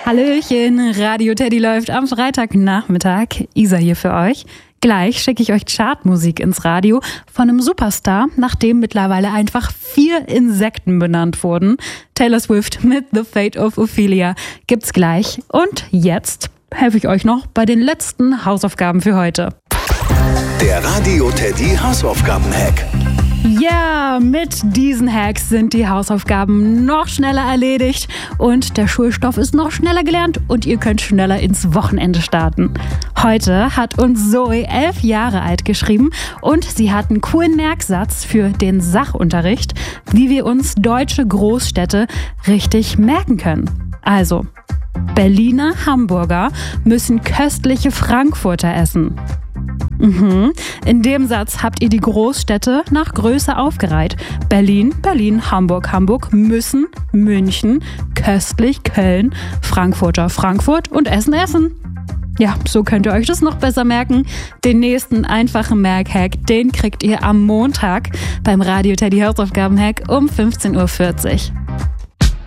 Hallöchen, Radio Teddy läuft am Freitagnachmittag. Isa hier für euch. Gleich schicke ich euch Chartmusik ins Radio von einem Superstar, nach dem mittlerweile einfach 4 Insekten benannt wurden. Taylor Swift mit The Fate of Ophelia gibt's gleich. Und jetzt helfe ich euch noch bei den letzten Hausaufgaben für heute. Der Radio Teddy Hausaufgaben-Hack. Ja, mit diesen Hacks sind die Hausaufgaben noch schneller erledigt und der Schulstoff ist noch schneller gelernt und ihr könnt schneller ins Wochenende starten. Heute hat uns Zoe 11 Jahre alt geschrieben und sie hat einen coolen Merksatz für den Sachunterricht, wie wir uns deutsche Großstädte richtig merken können. Also, Berliner Hamburger müssen köstliche Frankfurter essen. In dem Satz habt ihr die Großstädte nach Größe aufgereiht. Berlin, Berlin, Hamburg, Hamburg, müssen, München, köstlich, Köln, Frankfurter, Frankfurt und Essen, Essen. Ja, so könnt ihr euch das noch besser merken. Den nächsten einfachen Merkhack, den kriegt ihr am Montag beim Radio Teddy Hausaufgaben-Hack um 15.40 Uhr.